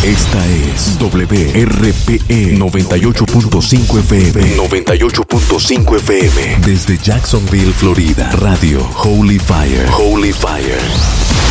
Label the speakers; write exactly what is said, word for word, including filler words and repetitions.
Speaker 1: Esta es W R P E noventa y ocho punto cinco F M. noventa y ocho punto cinco F M. Desde Jacksonville, Florida. Radio Holy Fire. Holy Fire.